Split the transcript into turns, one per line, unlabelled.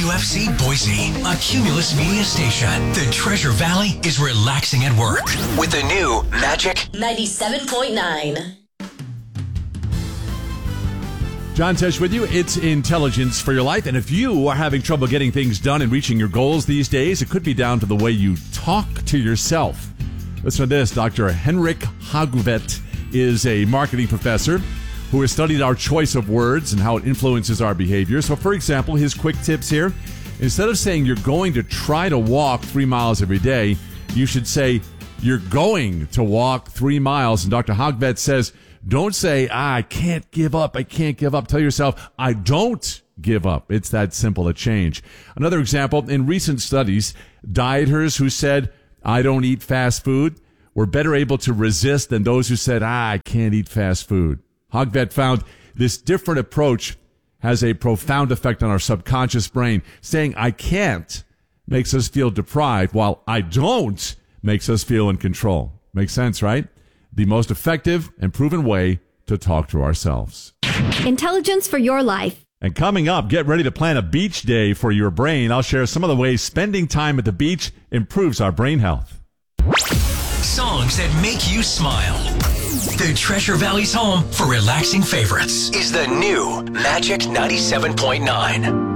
WQFC Boise, a Cumulus Media station. The Treasure Valley is relaxing at work with the new Magic
97.9.
John Tesh with you. It's Intelligence for Your Life. And if you are having trouble getting things done and reaching your goals these days, it could be down to the way you talk to yourself. Listen to this. Dr. Henrik Hagvedt is a marketing professor who has studied our choice of words and how it influences our behavior. So, for example, his quick tips here. Instead of saying you're going to try to walk 3 miles every day, you should say you're going to walk 3 miles. And Dr. Hagvedt says, don't say, I can't give up. I can't give up. Tell yourself, I don't give up. It's that simple a change. Another example, in recent studies, dieters who said, I don't eat fast food, were better able to resist than those who said, I can't eat fast food. Hagvedt found this different approach has a profound effect on our subconscious brain. Saying, I can't makes us feel deprived, while I don't makes us feel in control. Makes sense, right? The most effective and proven way to talk to ourselves.
Intelligence for your life.
And coming up, get ready to plan a beach day for your brain. I'll share some of the ways spending time at the beach improves our brain health.
songs that make you smile. The Treasure Valley's home for relaxing favorites is the new Magic 97.9.